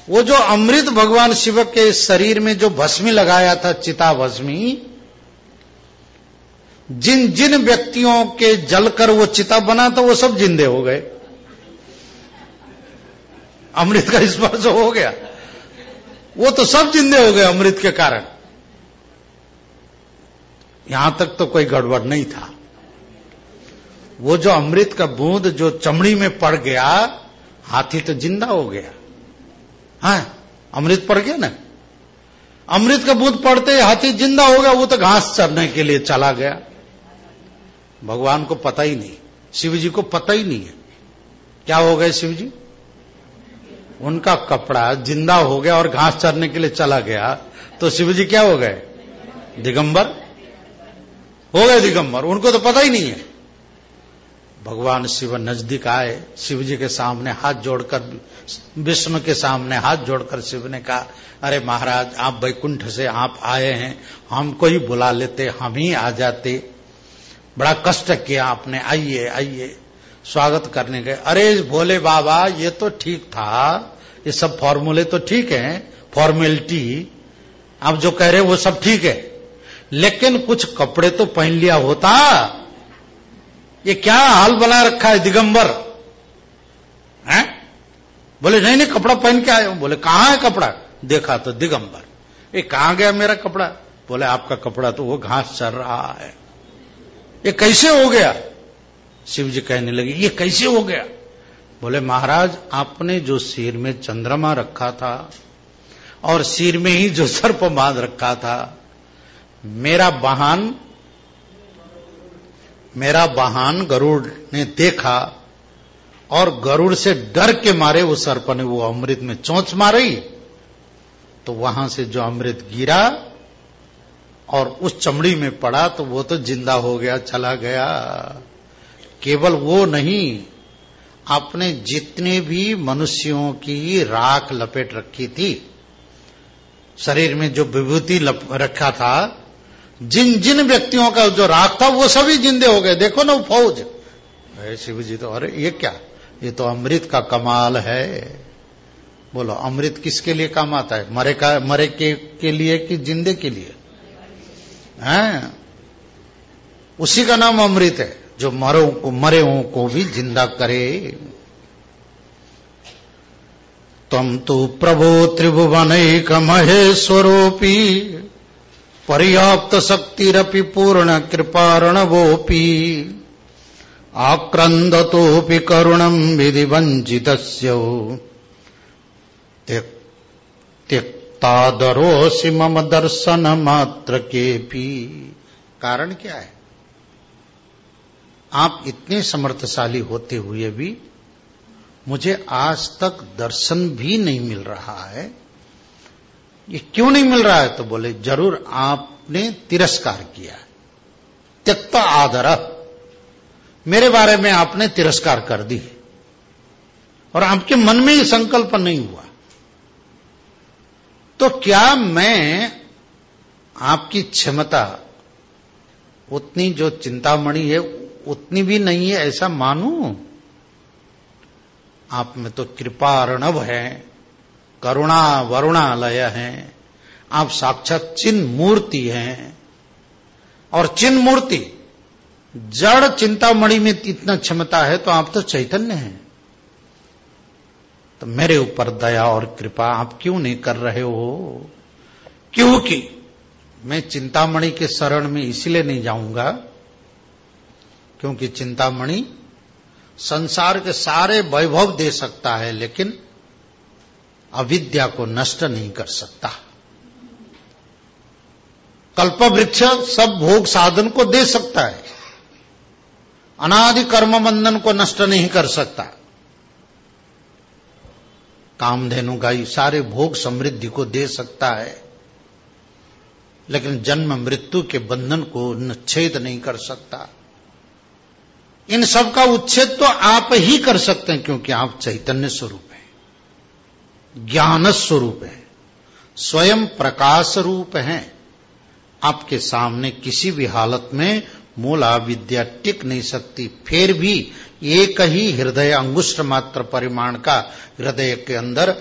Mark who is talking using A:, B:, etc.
A: वो जो अमृत भगवान शिव के शरीर में जो भस्मी लगाया था, चिता भस्मी, जिन जिन व्यक्तियों के जलकर वो चिता बना था वो सब जिंदे हो गए। अमृत का स्पर्श हो गया, वो तो सब जिंदे हो गए अमृत के कारण। यहां तक तो कोई गड़बड़ नहीं था। वो जो अमृत का बूंद जो चमड़ी में पड़ गया, हाथी तो जिंदा हो गया। हाँ, अमृत पड़ गया ना, अमृत का बूंद पड़ते ही हाथी जिंदा हो गया। वो तो घास चरने के लिए चला गया। भगवान को पता ही नहीं, शिव जी को पता ही नहीं है क्या हो गए शिव जी। उनका कपड़ा जिंदा हो गया और घास चरने के लिए चला गया, तो शिव जी क्या हो गए? दिगंबर हो गए, दिगंबर। उनको तो पता ही नहीं है। भगवान शिव नजदीक आए, शिव जी के सामने हाथ जोड़कर, विष्णु के सामने हाथ जोड़कर शिव ने कहा, अरे महाराज, आप वैकुंठ से आप आए हैं, हमको ही बुला लेते, हम ही आ जाते। बड़ा कष्ट किया आपने, आइए आइए। स्वागत करने गए। अरे भोले बाबा, ये तो ठीक था, ये सब फॉर्मूले तो ठीक है, फॉर्मेलिटी आप जो कह रहे हैं वो सब ठीक है, लेकिन कुछ कपड़े तो पहन लिया होता। ये क्या हाल बना रखा है दिगंबर हैं? बोले नहीं नहीं, कपड़ा पहन के आए हो। बोले कहां है कपड़ा? देखा तो दिगंबर। ये कहां गया मेरा कपड़ा? बोले आपका कपड़ा तो वो घास चर रहा है। ये कैसे हो गया? शिव जी कहने लगे, ये कैसे हो गया? बोले महाराज, आपने जो सिर में चंद्रमा रखा था और सिर में ही जो सर्प बांध रखा था, मेरा वाहन गरुड़ ने देखा और गरुड़ से डर के मारे वो सर्प ने वो अमृत में चोंच मारी, तो वहां से जो अमृत गिरा और उस चमड़ी में पड़ा तो वो तो जिंदा हो गया, चला गया। केवल वो नहीं, आपने जितने भी मनुष्यों की राख लपेट रखी थी, शरीर में जो विभूति रखा था, जिन जिन व्यक्तियों का जो राख था वो सभी जिंदे हो गए। देखो ना वो फौज। शिव जी तो, अरे ये क्या, ये तो अमृत का कमाल है। बोलो अमृत किसके लिए काम आता है? मरे के लिए कि जिंदे के लिए? हैं? उसी का नाम अमृत है जो मरे को भी जिंदा करे। तम तो प्रभो त्रिभुवनैक महेश्वरोपि पर्याप्त शक्तिरपि पूर्ण कृपार्णवोपि आक्रंदतोपि करुणं विधि वंचितस्य त्यक्तादरोसि मम दर्शन मात्र केपि। कारण क्या है? आप इतने समर्थशाली होते हुए भी मुझे आज तक दर्शन भी नहीं मिल रहा है। ये क्यों नहीं मिल रहा है? तो बोले जरूर आपने तिरस्कार किया, त्यक्त आदर, मेरे बारे में आपने तिरस्कार कर दी और आपके मन में ये संकल्प नहीं हुआ। तो क्या मैं आपकी क्षमता उतनी जो चिंतामणि है उतनी भी नहीं है ऐसा मानूं? आप में तो कृपा अर्णव है, करुणा वरुणालय है, आप साक्षात चिन्ह मूर्ति हैं। और चिन्ह मूर्ति जड़ चिंतामणि में इतना क्षमता है तो आप तो चैतन्य हैं। तो मेरे ऊपर दया और कृपा आप क्यों नहीं कर रहे हो? क्योंकि मैं चिंतामणि के शरण में इसलिए नहीं जाऊंगा क्योंकि चिंतामणि संसार के सारे वैभव दे सकता है लेकिन अविद्या को नष्ट नहीं कर सकता। कल्पवृक्ष सब भोग साधन को दे सकता है, अनादि कर्म बंधन को नष्ट नहीं कर सकता। कामधेनु गाई सारे भोग समृद्धि को दे सकता है लेकिन जन्म मृत्यु के बंधन को उच्छेद नहीं कर सकता। इन सब का उच्छेद तो आप ही कर सकते हैं क्योंकि आप चैतन्य स्वरूप हैं, ज्ञान स्वरूप है, स्वयं प्रकाश रूप हैं। आपके सामने किसी भी हालत में मूला विद्या टिक नहीं सकती। फिर भी एक ही हृदय अंगुष्ठ मात्र परिमाण का हृदय के अंदर